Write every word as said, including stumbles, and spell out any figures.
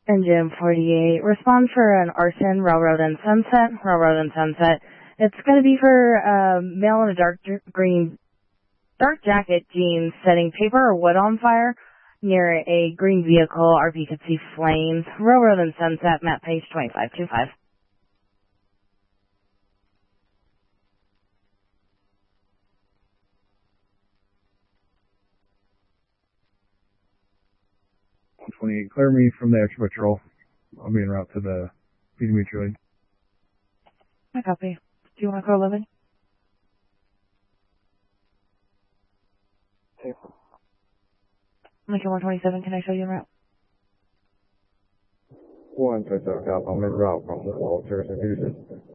Engine forty-eight, respond for an arson, railroad and sunset, railroad and sunset. It's going to be for a um, male in a dark green, dark jacket, jeans, setting paper or wood on fire near a green vehicle. R P could see flames. Railroad and sunset, map page twenty-five twenty-five. one twenty-eight, clear me from the extra patrol. I'll be en route to the P D mutual aid. I copy. Do you want to go eleven? Lincoln one twenty-seven, can I show you en route? one twenty-seven, Cop, I'm en route from the Walters and Houston.